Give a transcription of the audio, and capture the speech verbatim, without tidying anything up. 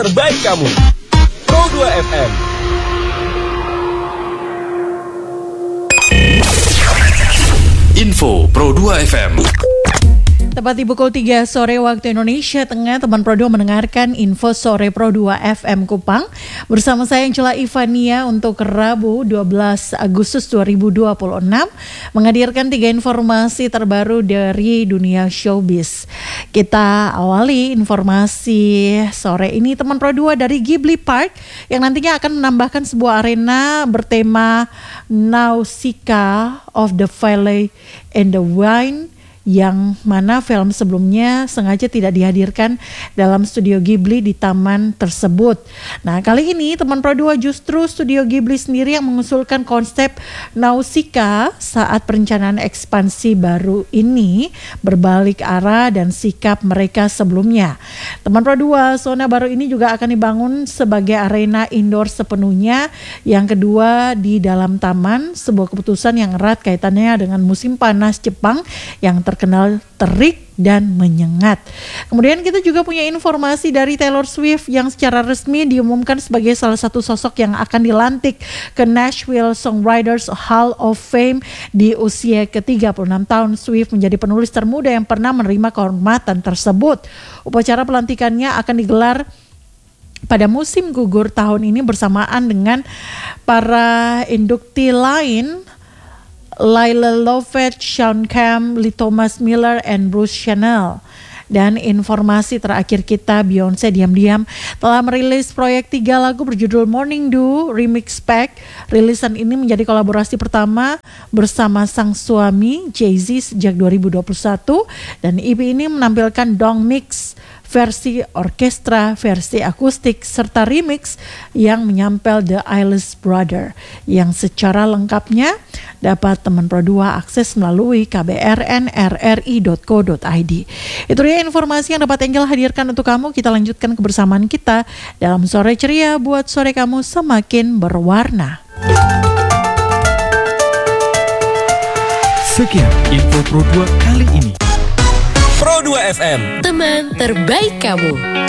terbaik kamu. Pro dua F M. Info Pro dua F M. Tepat di pukul tiga sore waktu Indonesia Tengah, teman Pro dua mendengarkan Info Sore Pro dua F M Kupang. Bersama saya Angela Ivania untuk Rabu dua belas Agustus dua ribu dua puluh enam menghadirkan tiga informasi terbaru dari dunia showbiz. Kita awali informasi sore ini teman Pro dua dari Ghibli Park yang nantinya akan menambahkan sebuah arena bertema Nausicaa of the Valley and the Wind, yang mana film sebelumnya sengaja tidak dihadirkan dalam studio Ghibli di taman tersebut. Nah, kali ini teman Pro dua justru studio Ghibli sendiri yang mengusulkan konsep Nausicaa saat perencanaan ekspansi baru ini berbalik arah dan sikap mereka sebelumnya. Teman Pro dua, zona baru ini juga akan dibangun sebagai arena indoor sepenuhnya. Yang kedua di dalam taman, sebuah keputusan yang erat kaitannya dengan musim panas Jepang yang terkenal terik dan menyengat. Kemudian kita juga punya informasi dari Taylor Swift yang secara resmi diumumkan sebagai salah satu sosok yang akan dilantik ke Nashville Songwriters Hall of Fame di usia ke tiga puluh enam tahun. Swift menjadi penulis termuda yang pernah menerima kehormatan tersebut. Upacara pelantikannya akan digelar pada musim gugur tahun ini bersamaan dengan para indukti lain, Lila Lovett, Sean Kemp, Lee Thomas Miller, and Bruce Chanel. Dan informasi terakhir kita, Beyonce diam-diam telah merilis proyek tiga lagu berjudul Morning Dew Remix Pack. Rilisan ini menjadi kolaborasi pertama bersama sang suami Jay-Z sejak dua ribu dua puluh satu, dan E P ini menampilkan dong mix, versi orkestra, versi akustik, serta remix yang menyampel The Eyeless Brother, yang secara lengkapnya dapat teman Pro dua akses melalui k b r n r r i dot co dot i d. Itu dia informasi yang dapat Angel hadirkan untuk kamu. Kita lanjutkan kebersamaan kita dalam Sore Ceria buat sore kamu semakin berwarna. Sekian Info Pro dua kali ini. Pro dua F M, teman terbaik kamu.